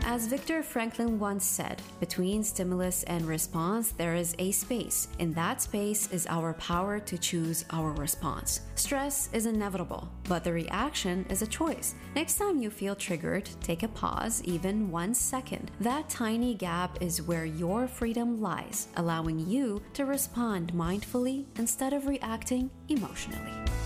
As Viktor Franklin once said, between stimulus and response, there is a space. In that space is our power to choose our response. Stress is inevitable, but the reaction is a choice. Next time you feel triggered, take a pause, even 1 second. That tiny gap is where your freedom lies, allowing you to respond mindfully instead of reacting emotionally.